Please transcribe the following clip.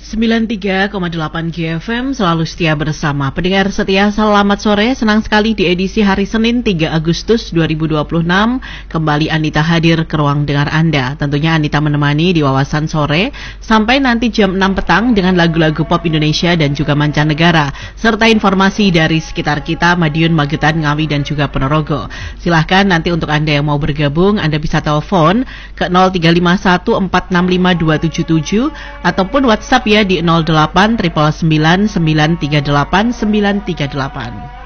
93,8 GFM selalu setia bersama. Pendengar setia, selamat sore. Senang sekali di edisi hari Senin 3 Agustus 2026 kembali Anita hadir ke ruang dengar Anda. Tentunya Anita menemani di Wawasan Sore sampai nanti jam 6 petang dengan lagu-lagu pop Indonesia dan juga mancanegara, serta informasi dari sekitar kita, Madiun, Magetan, Ngawi dan juga Ponorogo. Silahkan nanti untuk Anda yang mau bergabung, Anda bisa telepon ke 0351465277 ataupun WhatsApp ya di 08 999 938 938.